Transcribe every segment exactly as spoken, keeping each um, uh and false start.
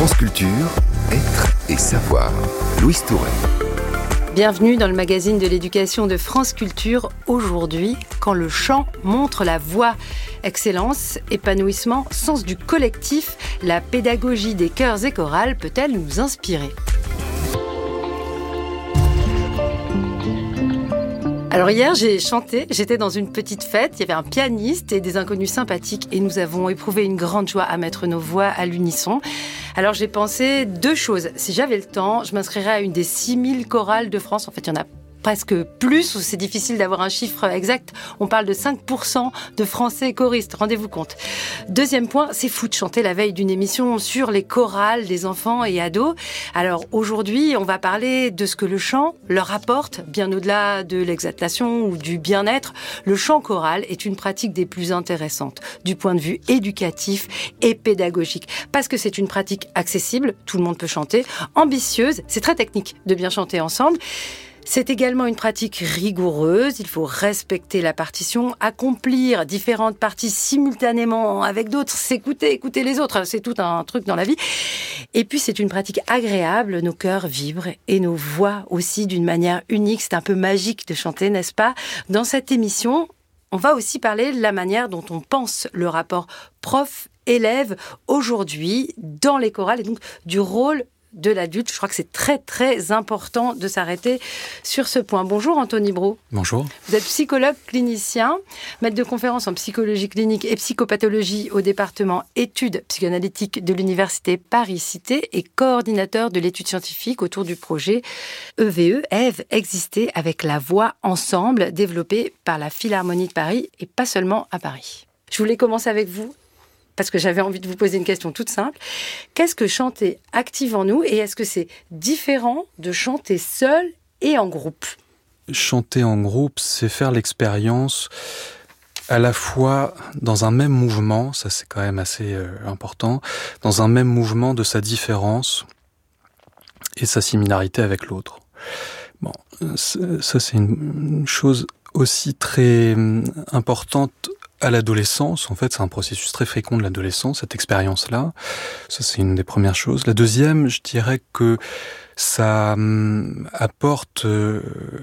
France Culture, être et savoir. Louise Touraine. Bienvenue dans le magazine de l'éducation de France Culture. Aujourd'hui, quand le chant montre la voix. Excellence, épanouissement, sens du collectif, la pédagogie des chœurs et chorales peut-elle nous inspirer ? Alors hier, j'ai chanté, j'étais dans une petite fête, il y avait un pianiste et des inconnus sympathiques et nous avons éprouvé une grande joie à mettre nos voix à l'unisson. Alors j'ai pensé deux choses. Si j'avais le temps, je m'inscrirais à une des six mille chorales de France. En fait, il y en a presque plus, ou c'est difficile d'avoir un chiffre exact. On parle de cinq pour cent de Français choristes, rendez-vous compte. Deuxième point, c'est fou de chanter la veille d'une émission sur les chorales des enfants et ados. Alors aujourd'hui, on va parler de ce que le chant leur apporte, bien au-delà de l'exaltation ou du bien-être. Le chant choral est une pratique des plus intéressantes, du point de vue éducatif et pédagogique. Parce que c'est une pratique accessible, tout le monde peut chanter, ambitieuse, c'est très technique de bien chanter ensemble. C'est également une pratique rigoureuse, il faut respecter la partition, accomplir différentes parties simultanément avec d'autres, s'écouter, écouter les autres, c'est tout un truc dans la vie. Et puis c'est une pratique agréable, nos cœurs vibrent et nos voix aussi d'une manière unique, c'est un peu magique de chanter, n'est-ce pas ? Dans cette émission, on va aussi parler de la manière dont on pense le rapport prof-élève aujourd'hui dans les chorales et donc du rôle de l'adulte. Je crois que c'est très très important de s'arrêter sur ce point. Bonjour Anthony Brault. Bonjour. Vous êtes psychologue clinicien, maître de conférences en psychologie clinique et psychopathologie au département études psychanalytiques de l'université Paris-Cité et coordinateur de l'étude scientifique autour du projet E V E, Ève, exister avec la voix ensemble, développé par la Philharmonie de Paris et pas seulement à Paris. Je voulais commencer avec vous, parce que j'avais envie de vous poser une question toute simple. Qu'est-ce que chanter active en nous et est-ce que c'est différent de chanter seul et en groupe ? Chanter en groupe, c'est faire l'expérience à la fois dans un même mouvement, ça c'est quand même assez euh, important, dans un même mouvement de sa différence et sa similarité avec l'autre. Bon, ça c'est une chose aussi très importante à l'adolescence. En fait, c'est un processus très fécond de l'adolescence, cette expérience-là. Ça, c'est une des premières choses. La deuxième, je dirais que ça hum, apporte euh,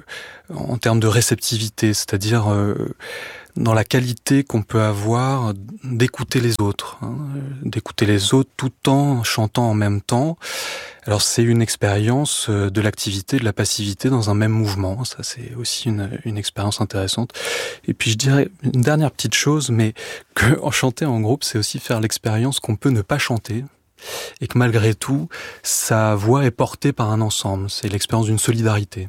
en termes de réceptivité, c'est-à-dire euh, dans la qualité qu'on peut avoir d'écouter les autres, hein, d'écouter les autres tout en chantant en même temps. Alors c'est une expérience de l'activité, de la passivité dans un même mouvement. Ça c'est aussi une, une expérience intéressante. Et puis je dirais une dernière petite chose, mais que en chanter en groupe, c'est aussi faire l'expérience qu'on peut ne pas chanter. Et que malgré tout, sa voix est portée par un ensemble. C'est l'expérience d'une solidarité.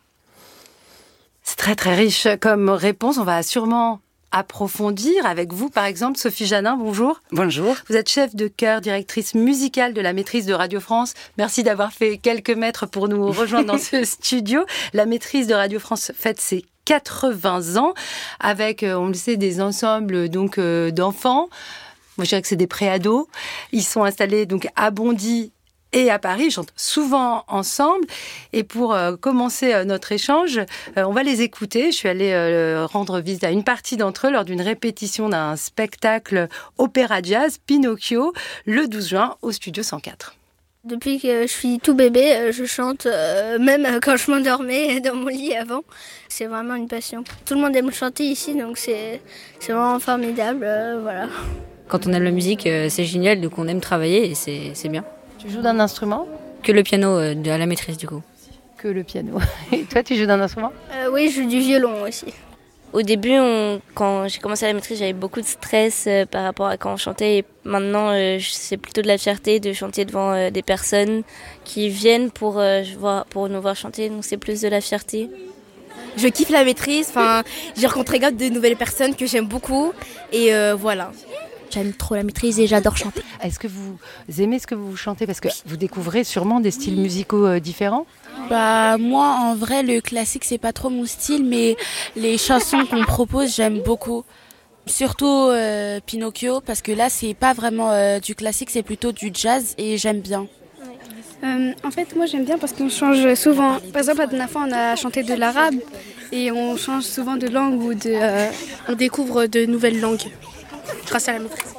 C'est très très riche comme réponse. On va sûrement approfondir avec vous, par exemple, Sophie Janin, bonjour. Bonjour. Vous êtes chef de chœur, directrice musicale de la maîtrise de Radio France. Merci d'avoir fait quelques mètres pour nous rejoindre dans ce studio. La maîtrise de Radio France fête ses quatre-vingts ans avec, on le sait, des ensembles donc euh, d'enfants. Moi, je dirais que c'est des pré-ados. Ils sont installés donc à Bondy et à Paris, ils chantent souvent ensemble. Et pour euh, commencer euh, notre échange, euh, on va les écouter. Je suis allée euh, rendre visite à une partie d'entre eux lors d'une répétition d'un spectacle opéra jazz, Pinocchio, le douze juin au Studio cent quatre. Depuis que je suis tout bébé, je chante, euh, même quand je m'endormais dans mon lit avant. C'est vraiment une passion. Tout le monde aime chanter ici, donc c'est, c'est vraiment formidable. Euh, voilà. Quand on aime la musique, euh, c'est génial, donc on aime travailler et c'est, c'est bien. Tu joues d'un instrument ? Que le piano euh, de, à la maîtrise du coup. Que le piano. Et toi, tu joues d'un instrument ? euh, Oui, je joue du violon aussi. Au début, on, quand j'ai commencé à la maîtrise, j'avais beaucoup de stress euh, par rapport à quand on chantait. Et maintenant, euh, c'est plutôt de la fierté de chanter devant euh, des personnes qui viennent pour, euh, voir, pour nous voir chanter. Donc c'est plus de la fierté. Je kiffe la maîtrise. Enfin, j'ai rencontré de nouvelles personnes que j'aime beaucoup. Et euh, voilà. J'aime trop la maîtrise et j'adore chanter. Est-ce que vous aimez ce que vous chantez ? Parce que vous découvrez sûrement des styles musicaux euh, différents. Bah moi en vrai le classique c'est pas trop mon style, mais les chansons qu'on propose j'aime beaucoup. Surtout euh, Pinocchio parce que là c'est pas vraiment euh, du classique, c'est plutôt du jazz et j'aime bien. Euh, en fait moi j'aime bien parce qu'on change souvent. Par exemple la dernière fois on a chanté de l'arabe et on change souvent de langue ou de... Euh... On découvre de nouvelles langues grâce à la maîtrise.